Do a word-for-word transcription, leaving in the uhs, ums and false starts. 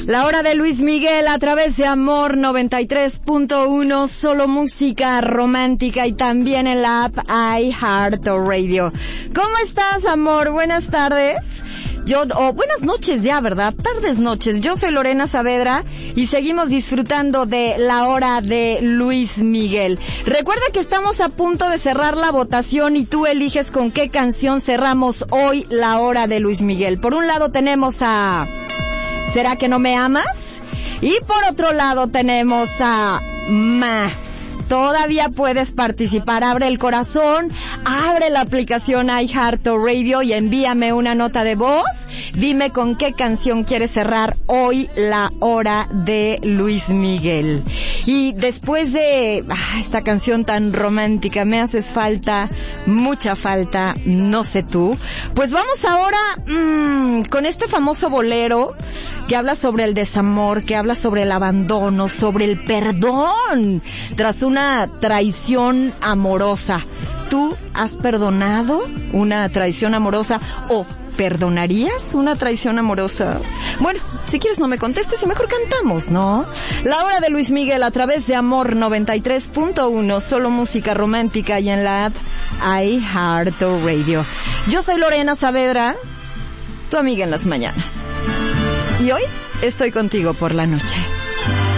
La hora de Luis Miguel a través de Amor noventa y tres punto uno, solo música romántica y también en la app iHeartRadio. ¿Cómo estás, amor? Buenas tardes. Yo, oh, buenas noches ya, ¿verdad? Tardes, noches. Yo soy Lorena Saavedra y seguimos disfrutando de la hora de Luis Miguel. Recuerda que estamos a punto de cerrar la votación y tú eliges con qué canción cerramos hoy la hora de Luis Miguel. Por un lado tenemos a ¿Será que no me amas? Y por otro lado tenemos a Más. Todavía puedes participar. Abre el corazón, abre la aplicación iHeartRadio y envíame una nota de voz. Dime con qué canción quieres cerrar hoy la hora de Luis Miguel. Y después de ah, esta canción tan romántica, me haces falta, mucha falta, no sé tú. Pues vamos ahora mmm, con este famoso bolero que habla sobre el desamor, que habla sobre el abandono, sobre el perdón tras una traición amorosa. ¿Tú has perdonado una traición amorosa o perdonarías una traición amorosa? Bueno, si quieres no me contestes y mejor cantamos, ¿no? La hora de Luis Miguel a través de Amor noventa y tres punto uno, solo música romántica y en la app iHeartRadio. Yo soy Lorena Saavedra, tu amiga en las mañanas. Y hoy estoy contigo por la noche.